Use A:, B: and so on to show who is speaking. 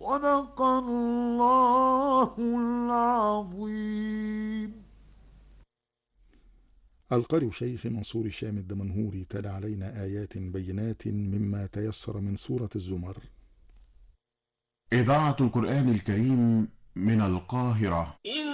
A: صدق الله العظيم.
B: القارئ شيخ منصور الشام الدمنهوري تلا علينا آيات بينات مما تيسر من سورة الزمر.
C: إذاعة القرآن الكريم من القاهرة.